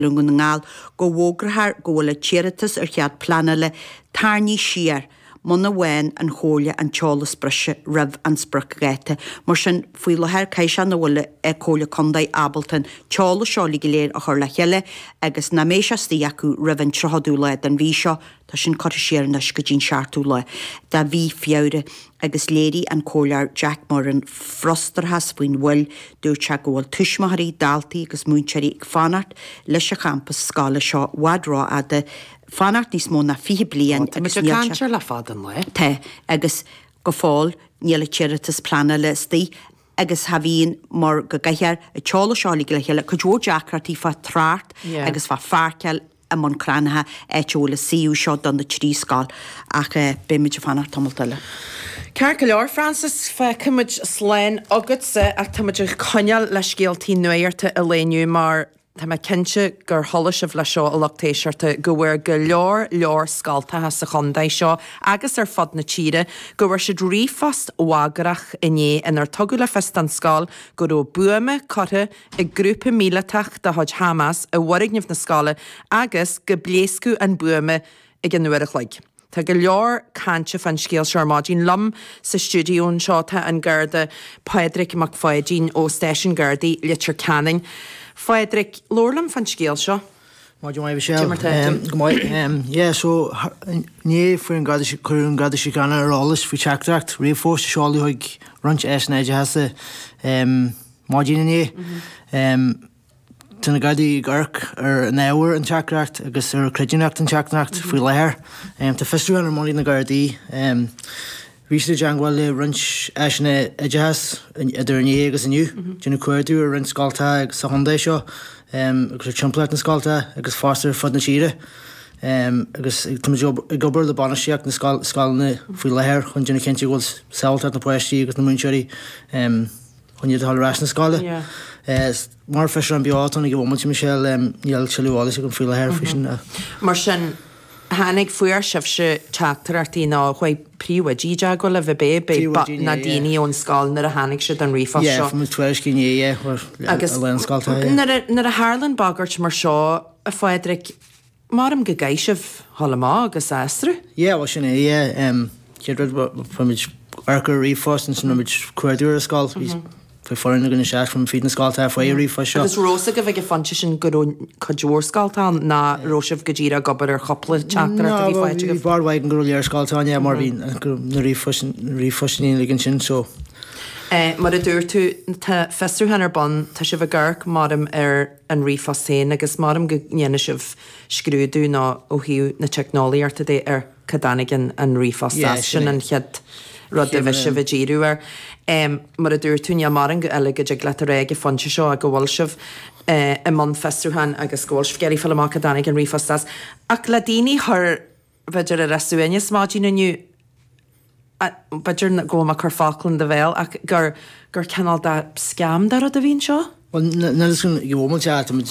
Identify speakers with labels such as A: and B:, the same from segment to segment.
A: lungun ngal go bhógrathar go bhfuil tíiritas ar chead planala tarní siar Mona Wen an chola an teolas brise rih an sprach gaite. Mar sin faoi lethir caiise na bhfuil chola condaid Ableton teola seála go léir a chur le cheile agus na méise tí acu rih an trothadú le den bhí seo tá sin cor séar na go dín seaartú le. Tá bhí fiáire agus léirí an cólar Jack Moran frostarthas faoin bhfuil dúirte go bhfuil tuismathirí daltaí agus múinteirí ag fanart leis a campus scála seo wadrá a de fanart níos mó na 5 bliain
B: agus cantir le fadan le.
A: Tá agus go fáil níla tíiritas plana le tí agus ha bhíon mar go gaithear a teála seála go le chéile go dúir Jackratí fa trácht agus fa farceal a man cránathe éteola síú seo don na trí scáil ach béimiid fanart tomultaile.
B: Ceir go leor Francis fe cumid sléin agad sa ach táid coineal leis céaltaí nuirta a léniu mar Tá me cinse gur tholas le seo a lechtéisiirta go bhfuir go leor scaltathe sa chundaid seo agus ar fad na tíre go bhfuir siad rífast óagarach iné inar tugu le fest an scáil go ró buame cothe i grúpa míleteach de thuid Hamas a bhharigneamh na scála agus go bléascú an buame ag an nuairich leig. Tá go leor canse fan scéal searmádín lam sa stúdiún seota an gurda Padraig McFadyen ó Station Gardaí Litter Canning. Padraig, lorlam fan scéal seo?
C: Má dú mai bhisiil. So ní fuin chuún gada sí ganna arolalas fao teachtracht, réfós seálaí chuig runt éisnéide heasa mádína ní. Tána gadaí garc ar an éhar an teachtracht agus ar creidirnacht an teachtracht faoi léir. Tá festiúil ar máí na Gardaí. Vísle Jangwal le runch asne ejas idir ní agus aniu. Dúna cuairú ar run scalta agus sa Hyundai seo, agus chumplat na scalta agus fásta fud na tíre. Agus gobar le banisiach na scalna faoi léir chun dúna cinnte ghil saolta na poistí agus na múnseirí chun iad hall ras na scala. Mar feisir an beátan ag bhhaint Michelle níl seúála go faoi léir fisin.
B: Mar sin Hannig fuair sibse teachtarartaí ná chuid príomhaidíide go le bheith bé na daoine ón scáil nar a hanig siad an rífas seo.
C: From tuaiscí ní agus le an scáilta.
B: Nar a Harlan bagart mar seo a Padraig marm go gaiisih hallamá agus astra?
C: Well sin céad fumid arcar rífas an sin cuairú a scáil. Foreign going to share from fitness scalta fire for sure.
B: Agus rosa go bheith fantisin go cadúor scalta na roisih go ddíra gobar ar chopla teachtar a bhí fáite go
C: bhhaid an go lear scaltáine mar bhín na rífusin ligin sin so.
B: Mar a dúir tú festú henar ban tá si bh garc marm ar an rífastéin agus marm go dhéana sibh scrúdú ná ó hiú na technoliaarta dé ar cadánig an rífas sin an chead rud a bheith sibh a ddíú ar. Mar a dúir túne mar an go eile go ag le réige fanse seo a go bhil sibh i man festúhan agus ggóilh geirí fel amach danig an rífastas. Ach le daoine thur beidir a resúine smádí naniu beidir na ggóma chu Falkland de bhéil ach gur cenál de scam dar a bhín seo?
C: Well, is going to go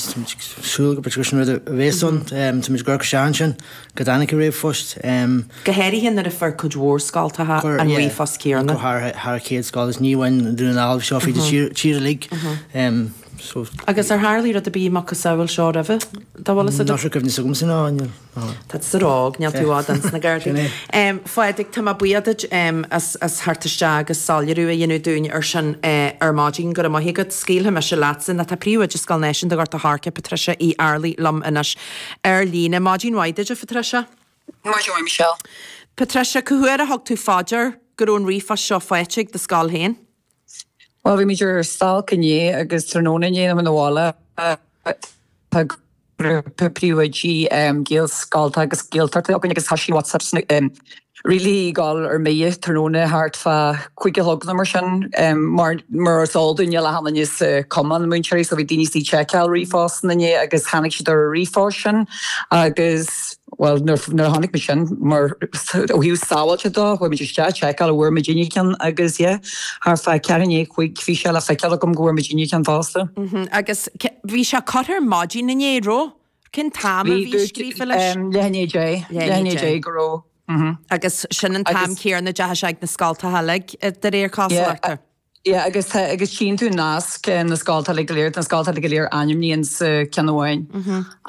C: to Patricia the Vason, to Miss Gurk Shanshan, Gadanica Rave first.
B: Gaheri hin a fur could war scalta and refus Kierna.
C: Har kids scholars new one doing all of Shoffy the cheer league. So
B: I guess our Harley at the be Macasawil short of it. That was a
C: not giving some on.
B: That's the dog, Neil to Adams, Nagarty. Fiatic Tamabuadage, as Hartistag, as Saluru, you know, doing Urshan, Margin, got a Mahigot, scale him as a Latson, that a pre just call nation, the Garta Harka, Patricia, E. Arley, Lum, and Ash, Erlina, Margin, why did you, Patricia?
D: Marjorie Michelle.
B: Patricia, Kuhuera Hog to Fodger, good on reef, a shot fiachig, the skull hen.
D: Well, we measure stalk and ye, agus ternona ye, and the walla, PWG, Gils, Galtagus, Giltart, agus Hashi, WhatsApp, really gal or me, ternona, heart fa, quick hog nummershan, more sold in Yella Haman is common munchery, so we didn't see check out refos, and then ye, agus Hanik should refoshan, agus. Well, no hannig mission, maar we sawaltje da, we just check out where Virginia can, agus haar fa carrying a quick fish ala fa come go where Virginia can faster.
B: Agus we shall cut her margin in ye ro. Can tam vi skrifelish.
D: Lenny grow.
B: Agus shannon tam kier na jahashag na skalta haleg at the rear castle actor.
D: agus sin tú nasc na sáilta le léir na sáilta le léir animníon sa ceanhhain.